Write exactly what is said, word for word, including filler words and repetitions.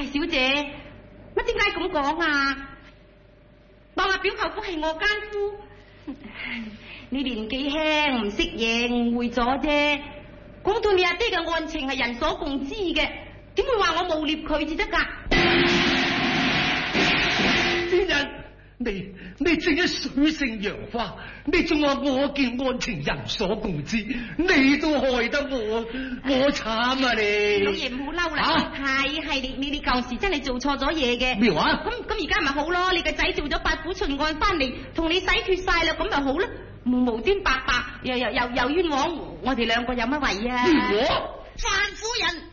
小姐，乜點解咁講啊？當阿表舅父係我奸夫，你年紀輕唔識嘢，誤會咗啫。講到你阿爹嘅案情係人所共知嘅，點會話我誣衊佢至得㗎？ 天人，你你正一水性楊花，你仲話我見案情人所共知，你都害得我我慘啊你！ 老爺唔好嬲啦，係係你你你舊時真係做錯咗嘢嘅。 咩話？ 咁咁而家咪好咯，你個仔做咗八府巡案翻嚟，同你洗脫晒啦，咁咪好咯。無端白白又又又又冤枉我哋兩個有乜謂啊？ 我范夫人。